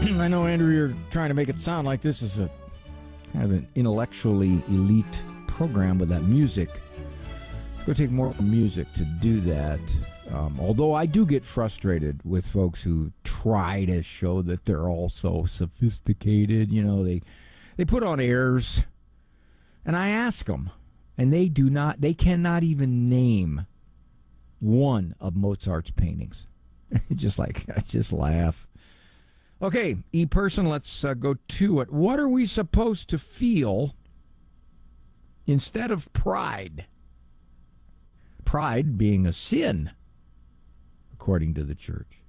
I know, Andrew, you're trying to make it sound like this is a kind of an intellectually elite program with that music. It's going to take more music to do that. Although I do get frustrated with folks who try to show that they're all so sophisticated. You know, they put on airs, and I ask them, and they cannot even name one of Mozart's paintings. I just laugh. Okay, E-person, let's go to it. What are we supposed to feel instead of pride? Pride being a sin, according to the church.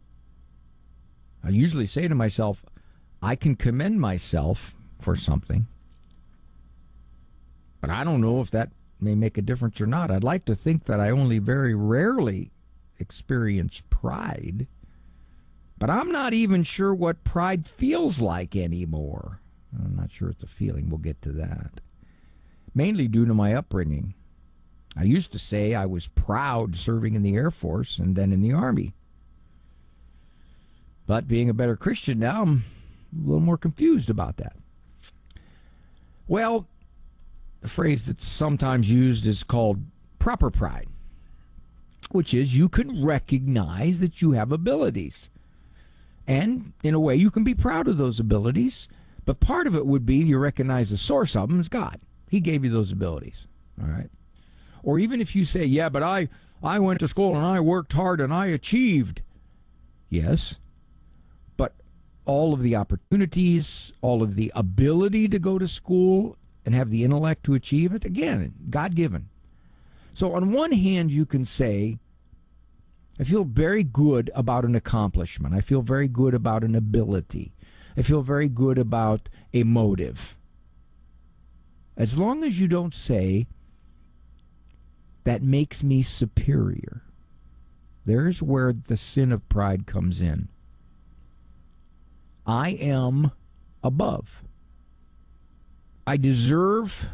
I usually say to myself, I can commend myself for something, but I don't know if that may make a difference or not. I'd like to think that I only very rarely experience pride, but I'm not even sure what pride feels like anymore. I'm not sure it's a feeling. We'll get to that. Mainly due to my upbringing. I used to say I was proud serving in the Air Force and then in the Army. But being a better Christian now, I'm a little more confused about that. Well, the phrase that's sometimes used is called proper pride, which is you can recognize that you have abilities. And in a way, you can be proud of those abilities. But part of it would be you recognize the source of them is God. He gave you those abilities. All right. Or even if you say, yeah, but I went to school and I worked hard and I achieved. Yes. But all of the opportunities, all of the ability to go to school and have the intellect to achieve it, again, God-given. So on one hand, you can say, I feel very good about an accomplishment. I feel very good about an ability. I feel very good about a motive. As long as you don't say, that makes me superior. There's where the sin of pride comes in. I am above. I deserve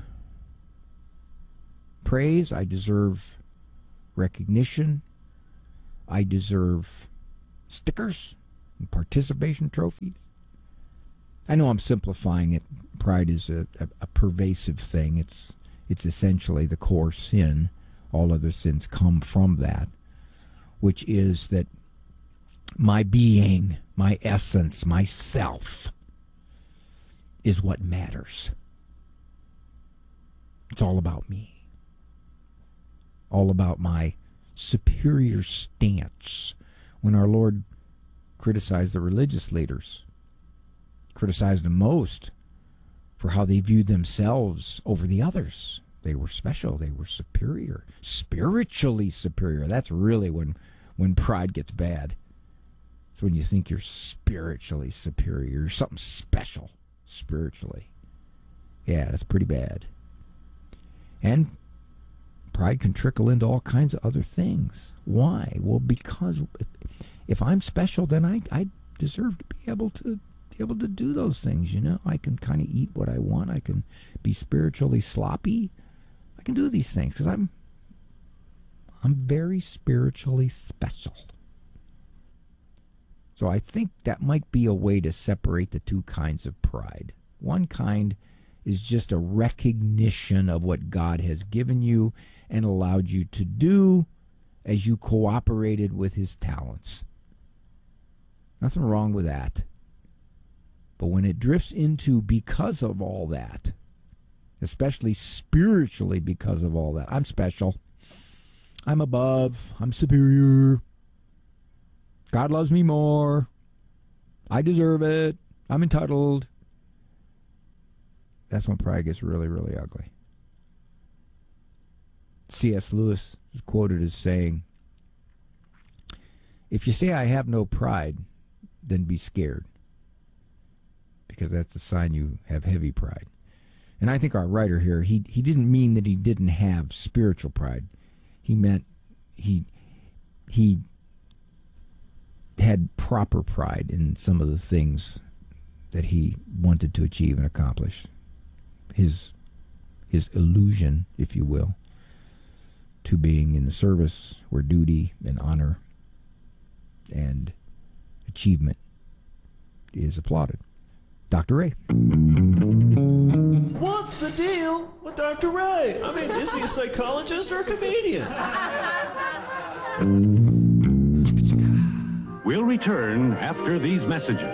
praise. I deserve recognition. I deserve stickers and participation trophies. I know I'm simplifying it. Pride is a pervasive thing. It's essentially the core sin. All other sins come from that, which is that my being, my essence, myself is what matters. It's all about me. All about my superior stance. When our Lord criticized the religious leaders, criticized them most for how they viewed themselves over the others. They were special. They were superior. Spiritually superior. That's really when pride gets bad. It's when you think you're spiritually superior. You're something special spiritually. Yeah, that's pretty bad. And pride can trickle into all kinds of other things. Why? Well, because if I'm special, then I deserve to be able to do those things, you know. I can kind of eat what I want. I can be spiritually sloppy. I can do these things because I'm very spiritually special. So I think that might be a way to separate the two kinds of pride. One kind is just a recognition of what God has given you and allowed you to do as you cooperated with his talents. Nothing wrong with that. But when it drifts into because of all that, especially spiritually because of all that, I'm special, I'm above, I'm superior, God loves me more, I deserve it, I'm entitled, that's when pride gets really, really ugly. C.S. Lewis is quoted as saying, if you say I have no pride, then be scared, because that's a sign you have heavy pride. And I think our writer here, he didn't mean that he didn't have spiritual pride. He meant he had proper pride in some of the things that he wanted to achieve and accomplish. His illusion, if you will, to being in the service where duty and honor and achievement is applauded. Dr. Ray. What's the deal with Dr. Ray? I mean, is he a psychologist or a comedian? We'll return after these messages.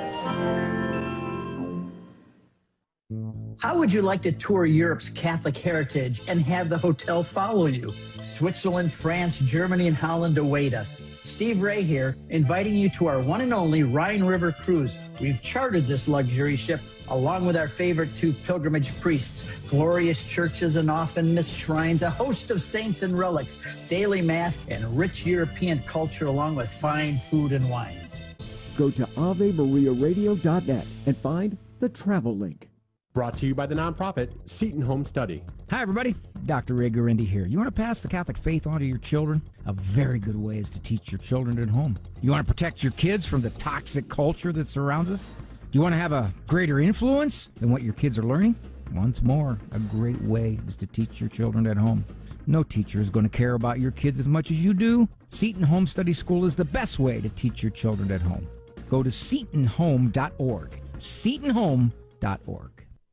How would you like to tour Europe's Catholic heritage and have the hotel follow you? Switzerland, France, Germany, and Holland await us. Steve Ray here, inviting you to our one and only Rhine River cruise. We've chartered this luxury ship along with our favorite 2 pilgrimage priests, glorious churches and often missed shrines, a host of saints and relics, daily mass, and rich European culture along with fine food and wines. Go to AveMariaRadio.net and find the travel link. Brought to you by the nonprofit Seton Home Study. Hi, everybody. Dr. Ray Guarendi here. You want to pass the Catholic faith on to your children? A very good way is to teach your children at home. You want to protect your kids from the toxic culture that surrounds us? Do you want to have a greater influence than what your kids are learning? Once more, a great way is to teach your children at home. No teacher is going to care about your kids as much as you do. Seton Home Study School is the best way to teach your children at home. Go to setonhome.org. setonhome.org.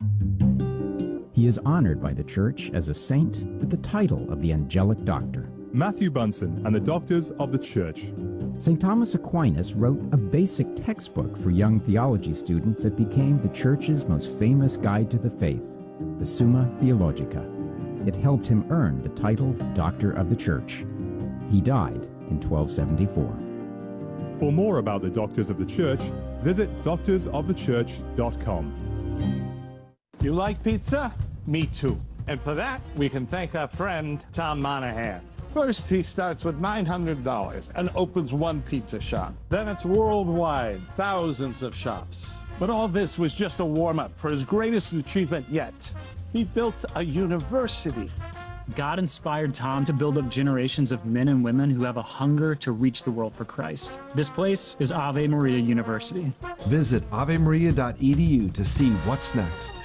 He is honored by the Church as a saint with the title of the Angelic Doctor. Matthew Bunson and the Doctors of the Church. St. Thomas Aquinas wrote a basic textbook for young theology students that became the Church's most famous guide to the faith, the Summa Theologica. It helped him earn the title Doctor of the Church. He died in 1274. For more about the Doctors of the Church, visit doctorsofthechurch.com. You like pizza? Me too. And for that, we can thank our friend Tom Monahan. First, he starts with $900 and opens one pizza shop. Then it's worldwide, thousands of shops. But all this was just a warm-up for his greatest achievement yet. He built a university. God inspired Tom to build up generations of men and women who have a hunger to reach the world for Christ. This place is Ave Maria University. Visit avemaria.edu to see what's next.